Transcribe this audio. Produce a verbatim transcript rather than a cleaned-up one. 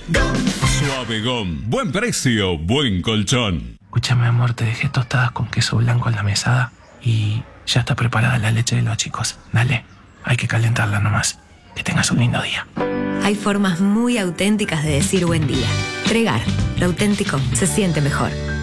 Suave Gom. Buen precio, buen colchón. Escúchame, amor, te dejé tostadas con queso blanco en la mesada y ya está preparada la leche de los chicos. Dale, hay que calentarla nomás. Que tengas un lindo día. Hay formas muy auténticas de decir buen día. Tregar, lo auténtico se siente mejor.